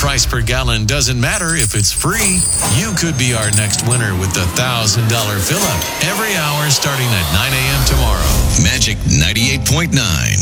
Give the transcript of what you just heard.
price per gallon doesn't matter if it's free. You could be our next winner with the $1,000 fill-up every hour starting at 9 a.m. tomorrow. Magic 98.9.